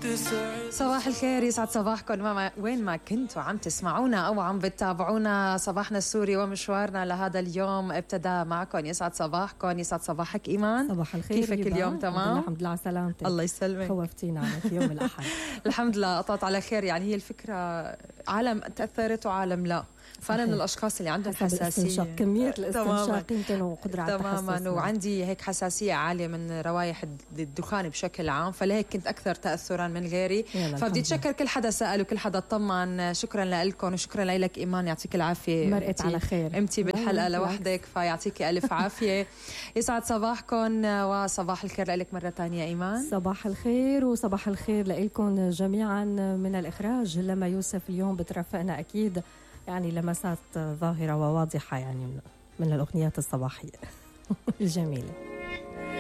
صباح الخير، يسعد صباحكم وين ما كنتوا عم تسمعونا أو عم بتتابعونا. صباحنا السوري ومشوارنا لهذا اليوم ابتدى معكم. يسعد صباحكم، يسعد صباحك إيمان. صباح الخير. كيفك اليوم؟ تمام الحمد لله على سلامتك. الله يسلمك. خوفتينا عليك يوم الأحد. الحمد لله قطعت على خير. يعني هي الفكرة عالم تأثرت وعالم لا، فأنا من الأشخاص اللي عندهم حساسية. كمية الاستنشاق يمكن وقدرة على التحسس. تماما. وعندي هيك حساسية عالية من روايح الدخان بشكل عام، فلهيك كنت أكثر تأثرا من غيري. فبدي أتشكر كل حدا سأل وكل حدا طمن. شكرا لكم وشكرا لك إيمان، يعطيك العافية. مرقت على خير أمتي بالحلقة لوحدك، فيعطيك ألف عافية. يسعد صباحكم وصباح الخير لك مرة تانية إيمان. صباح الخير وصباح الخير لكم جميعا. من الإخراج لما يوسف اليوم بترافقنا أكيد، يعني لمسات ظاهرة وواضحة يعني من الأغنيات الصباحية الجميلة.